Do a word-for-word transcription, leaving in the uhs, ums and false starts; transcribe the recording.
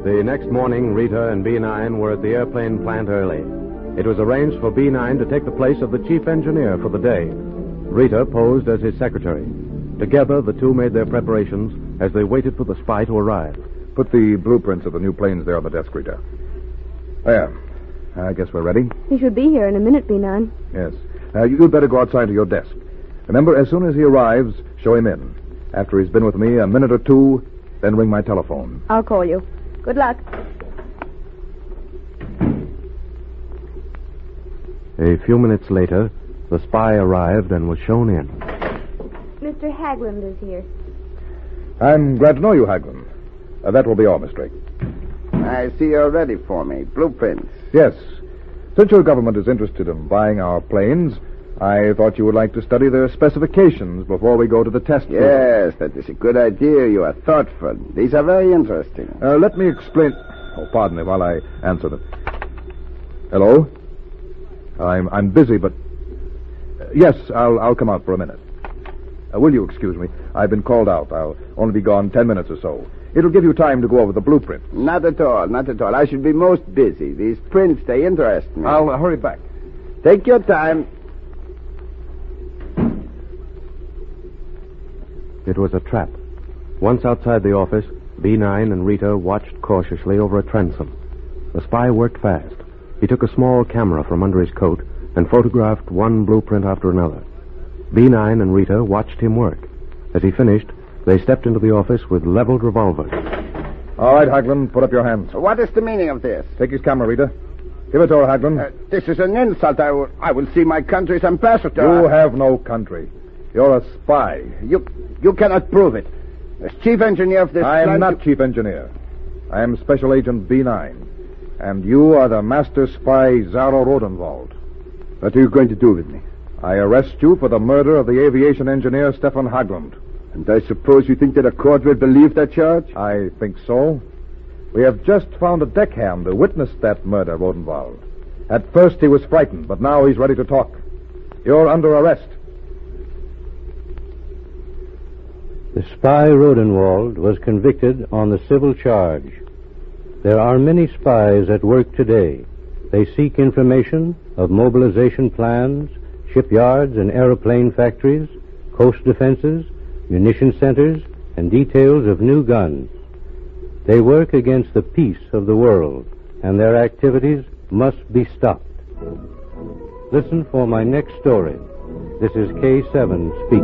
The next morning, Rita and B nine were at the airplane plant early. It was arranged for B nine to take the place of the chief engineer for the day. Rita posed as his secretary. Together, the two made their preparations as they waited for the spy to arrive. Put the blueprints of the new planes there on the desk, Rita. There. I guess we're ready. He should be here in a minute, B nine. Yes. Uh, you'd better go outside to your desk. Remember, as soon as he arrives, show him in. After he's been with me a minute or two, then ring my telephone. I'll call you. Good luck. A few minutes later, the spy arrived and was shown in. Mister Haglund is here. I'm glad to know you, Haglund. Uh, that will be all, Miss Drake. I see you're ready for me. Blueprints. Yes. Since your government is interested in buying our planes, I thought you would like to study their specifications before we go to the test field. Yes, that is a good idea. You are thoughtful. These are very interesting. Uh, let me explain... Oh, pardon me while I answer them. Hello? I'm I'm busy, but... Uh, yes, I'll I'll come out for a minute. Uh, will you excuse me? I've been called out. I'll only be gone ten minutes or so. It'll give you time to go over the blueprint. Not at all, not at all. I should be most busy. These prints, they interest me. I'll uh, hurry back. Take your time. It was a trap. Once outside the office, B nine and Rita watched cautiously over a transom. The spy worked fast. He took a small camera from under his coat and photographed one blueprint after another. B nine and Rita watched him work. As he finished, they stepped into the office with leveled revolvers. All right, Haglund, put up your hands. What is the meaning of this? Take his camera, Rita. Give it to her, Haglund. Uh, this is an insult. I will, I will see my country's ambassador. You have no country. You're a spy. You you cannot prove it. As chief engineer of this I am plant, not you... chief engineer. I am Special Agent B nine. And you are the master spy, Zaro Rodenwald. What are you going to do with me? I arrest you for the murder of the aviation engineer, Stefan Haglund. And I suppose you think that a court will believe that charge? I think so. We have just found a deckhand who witnessed that murder, Rodenwald. At first he was frightened, but now he's ready to talk. You're under arrest. The spy Rodenwald was convicted on the civil charge. There are many spies at work today. They seek information of mobilization plans, shipyards and aeroplane factories, coast defenses, munition centers, and details of new guns. They work against the peace of the world, and their activities must be stopped. Listen for my next story. This is K seven speaking.